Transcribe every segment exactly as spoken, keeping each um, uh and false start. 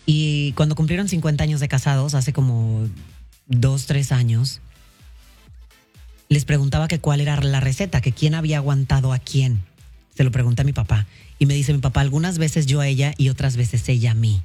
Y cuando cumplieron cincuenta años de casados, hace como dos, tres años, les preguntaba que cuál era la receta, que quién había aguantado a quién. Se lo pregunté a mi papá. Y me dice mi papá, algunas veces yo a ella y otras veces ella a mí.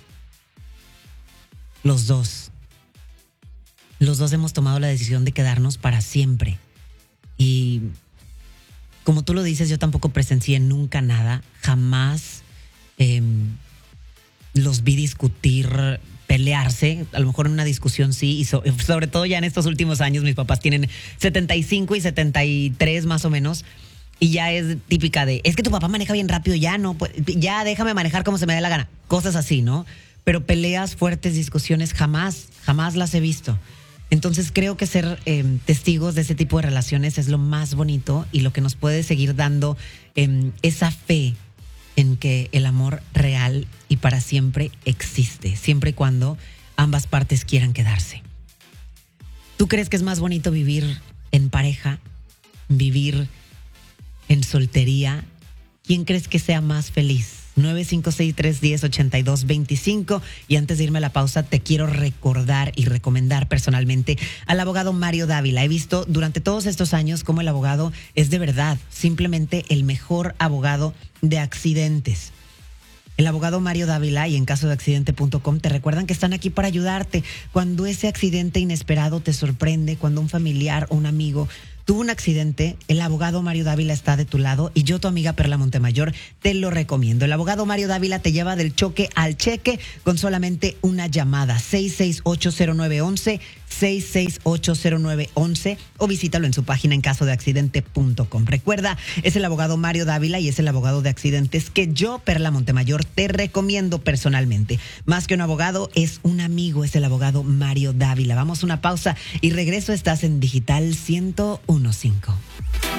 Los dos. Los dos hemos tomado la decisión de quedarnos para siempre. Y como tú lo dices, yo tampoco presencié nunca nada. Jamás eh, los vi discutir, pelearse. A lo mejor en una discusión sí. Y so, sobre todo ya en estos últimos años, mis papás tienen setenta y cinco y setenta y tres más o menos. Y ya es típica de, es que tu papá maneja bien rápido, ya no, pues, ya déjame manejar como se me dé la gana. Cosas así, ¿no? Pero peleas, fuertes discusiones, jamás, jamás las he visto. Entonces creo que ser eh, testigos de ese tipo de relaciones es lo más bonito y lo que nos puede seguir dando eh, esa fe en que el amor real y para siempre existe, siempre y cuando ambas partes quieran quedarse. ¿Tú crees que es más bonito vivir en pareja, vivir en soltería? ¿Quién crees que sea más feliz? nueve cinco seis, tres uno cero, ocho dos dos cinco. Y antes de irme a la pausa, te quiero recordar y recomendar personalmente al abogado Mario Dávila. He visto durante todos estos años cómo el abogado es de verdad simplemente el mejor abogado de accidentes. El abogado Mario Dávila y en caso de accidente punto com te recuerdan que están aquí para ayudarte cuando ese accidente inesperado te sorprende, cuando un familiar o un amigo tuvo un accidente. El abogado Mario Dávila está de tu lado y yo, tu amiga Perla Montemayor, te lo recomiendo. El abogado Mario Dávila te lleva del choque al cheque con solamente una llamada. seis seis ocho cero nueve uno uno, seis seis ocho cero nueve uno uno o visítalo en su página en caso de accidente punto com. Recuerda, es el abogado Mario Dávila y es el abogado de accidentes que yo, Perla Montemayor, te recomiendo personalmente. Más que un abogado, es un amigo, es el abogado Mario Dávila. Vamos a una pausa y regreso. Estás en Digital ciento uno punto cinco.